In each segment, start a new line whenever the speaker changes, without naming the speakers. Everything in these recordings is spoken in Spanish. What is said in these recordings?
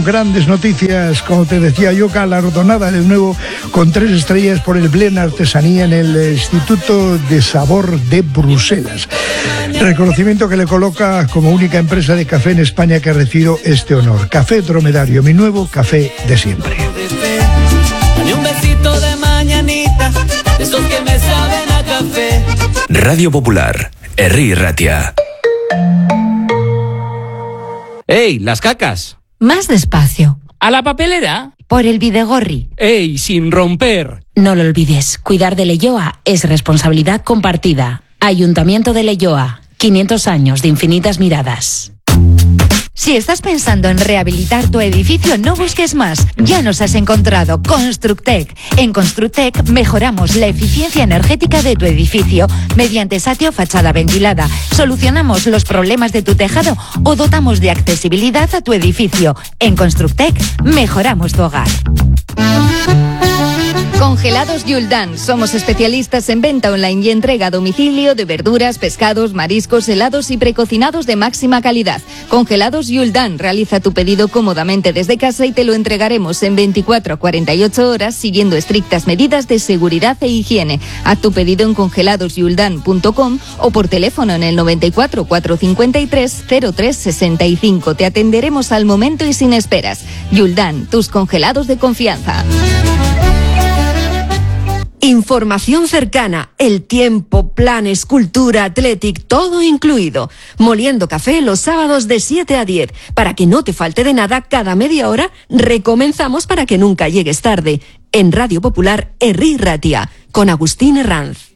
grandes noticias, como te decía yo, galardonada de nuevo con 3 estrellas por el Blend Artesanía en el Instituto de Sabor de Bruselas. Reconocimiento que le coloca como única empresa de café en España que ha recibido este honor. Café Dromedario, mi nuevo café de siempre.
Dame un besito de mañanita, de esos que me saben a café.
Radio Popular, Herri Ratia.
¡Ey, las cacas!
Más despacio.
¿A la papelera?
Por el Bidegorri.
¡Ey, sin romper!
No lo olvides, cuidar de Leioa es responsabilidad compartida. Ayuntamiento de Leioa, 500 años de infinitas miradas. Si estás pensando en rehabilitar tu edificio, no busques más. Ya nos has encontrado Constructec. En Constructec mejoramos la eficiencia energética de tu edificio mediante satio fachada ventilada. Solucionamos los problemas de tu tejado o dotamos de accesibilidad a tu edificio. En Constructec mejoramos tu hogar.
Congelados Yuldan. Somos especialistas en venta online y entrega a domicilio de verduras, pescados, mariscos, helados y precocinados de máxima calidad. Congelados Yuldan. Realiza tu pedido cómodamente desde casa y te lo entregaremos en 24 a 48 horas siguiendo estrictas medidas de seguridad e higiene. Haz tu pedido en congeladosyuldan.com o por teléfono en el 94 453 0365. Te atenderemos al momento y sin esperas. Yuldan, tus congelados de confianza.
Información cercana, el tiempo, planes, cultura, athletic, todo incluido. Moliendo Café los sábados de 7 a 10. Para que no te falte de nada, cada media hora recomenzamos para que nunca llegues tarde. En Radio Popular, Herri Ratia, con Agustín Herranz.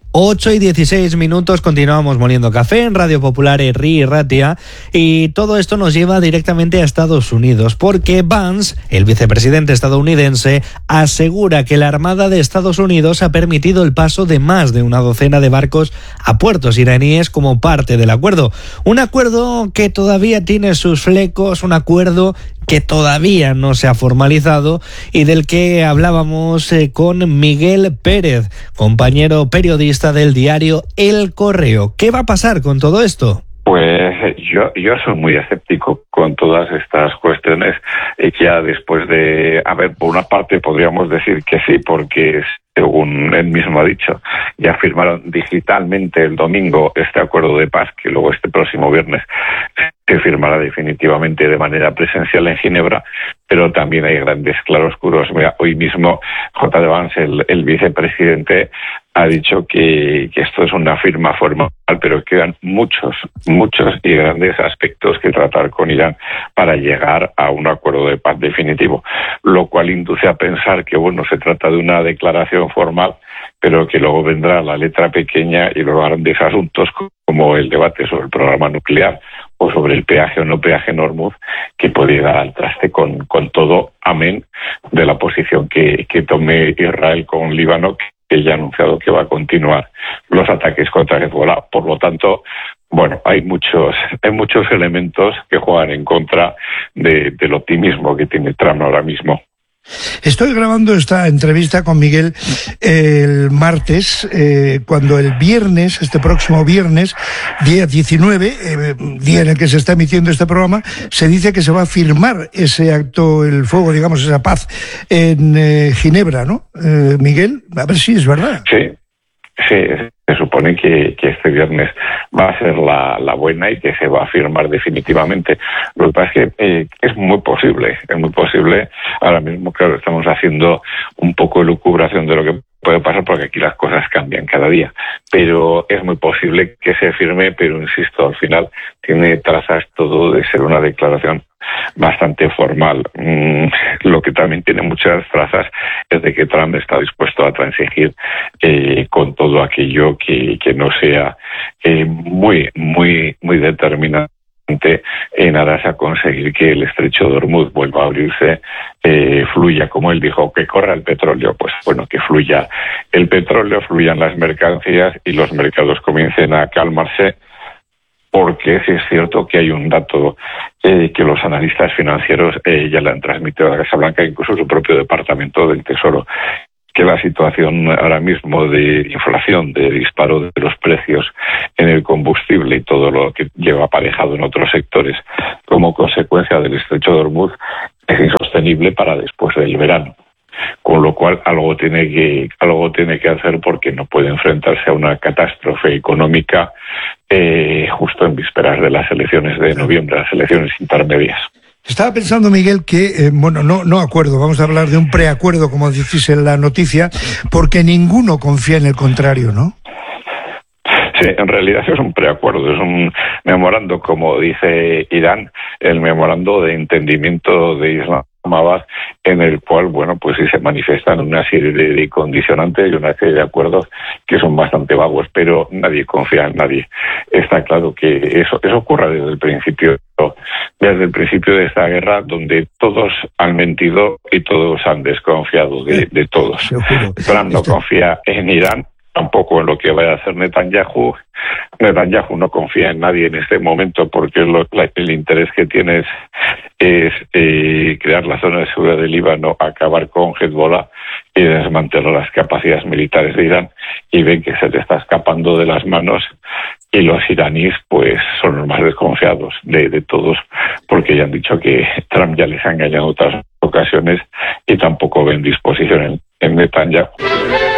8:16, continuamos Moliendo Café en Radio Popular Herri Ratia, y todo esto nos lleva directamente a Estados Unidos, porque Vance, el vicepresidente estadounidense, asegura que la Armada de Estados Unidos ha permitido el paso de más de una docena de barcos a puertos iraníes como parte del acuerdo. Un acuerdo que todavía tiene sus flecos, un acuerdo que todavía no se ha formalizado y del que hablábamos con Miguel Pérez, compañero periodista del diario El Correo. ¿Qué va a pasar con todo esto?
Pues yo soy muy escéptico con todas estas cuestiones, ya después de, por una parte podríamos decir que sí, porque según él mismo ha dicho, ya firmaron digitalmente el domingo este acuerdo de paz, que luego este próximo viernes se firmará definitivamente de manera presencial en Ginebra, pero también hay grandes claroscuros. Mira, hoy mismo J.D. Vance, el vicepresidente, ha dicho que esto es una firma formal, pero quedan muchos y grandes aspectos que tratar con Irán para llegar a un acuerdo de paz definitivo, lo cual induce a pensar que, bueno, se trata de una declaración formal, pero que luego vendrá la letra pequeña y los grandes asuntos como el debate sobre el programa nuclear o sobre el peaje o no peaje en Hormuz, que puede dar al traste con todo, amén, de la posición que tome Israel con Líbano, que ya ha anunciado que va a continuar los ataques contra Hezbollah. Por lo tanto, bueno, hay muchos elementos que juegan en contra del optimismo que tiene Trump ahora mismo.
Estoy grabando esta entrevista con Miguel el martes, cuando el viernes, este próximo viernes, día 19, día en el que se está emitiendo este programa, se dice que se va a firmar ese acto, el fuego, digamos, esa paz en Ginebra, ¿no? Miguel, a ver si es verdad.
Sí, se supone que este viernes va a ser la buena y que se va a firmar definitivamente. Lo que pasa es que es muy posible. Ahora mismo, claro, estamos haciendo un poco de lucubración de lo que puede pasar, porque aquí las cosas cambian cada día, pero es muy posible que se firme, pero insisto, al final tiene trazas todo de ser una declaración bastante formal. Lo que también tiene muchas trazas es de que Trump está dispuesto a transigir con todo aquello que no sea muy determinante en aras a conseguir que el estrecho de Hormuz vuelva a abrirse, fluya, como él dijo, que corra el petróleo. Pues bueno, que fluya el petróleo, fluyan las mercancías y los mercados comiencen a calmarse, porque sí es cierto que hay un dato que los analistas financieros ya le han transmitido a la Casa Blanca, incluso su propio Departamento del Tesoro, que la situación ahora mismo de inflación, de disparo de los precios en el combustible y todo lo que lleva aparejado en otros sectores como consecuencia del estrecho de Hormuz es insostenible. sostenible para después del verano. Con lo cual algo tiene que hacer, porque no puede enfrentarse a una catástrofe económica justo en vísperas de las elecciones de noviembre, las elecciones intermedias.
Estaba pensando, Miguel, que, no acuerdo, vamos a hablar de un preacuerdo, como decís en la noticia, porque ninguno confía en el contrario, ¿no?
Sí, en realidad es un preacuerdo, es un memorando, como dice Irán, el memorando de entendimiento de Islamabad, en el cual, bueno, pues sí se manifiestan una serie de condicionantes y una serie de acuerdos que son bastante vagos, pero nadie confía en nadie. Está claro que eso ocurre desde el principio de esta guerra, donde todos han mentido y todos han desconfiado de todos. Trump no confía en Irán, tampoco en lo que vaya a hacer Netanyahu. Netanyahu no confía en nadie en este momento, porque el interés que tiene es crear la zona de seguridad del Líbano, acabar con Hezbollah y desmantelar las capacidades militares de Irán, y ven que se le está escapando de las manos, y los iraníes pues son los más desconfiados de todos, porque ya han dicho que Trump ya les ha engañado en otras ocasiones y tampoco ven disposición en Netanyahu.